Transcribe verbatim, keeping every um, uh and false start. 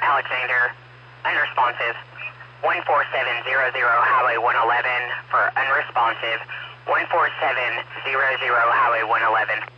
Alexander, unresponsive. one four seven zero zero Highway one eleven for unresponsive. one four seven zero zero Highway one eleven.